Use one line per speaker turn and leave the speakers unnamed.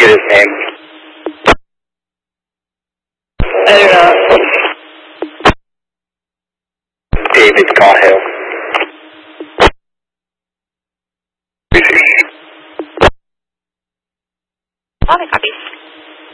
get his name. I don't know. David Cahill.
Oh, they got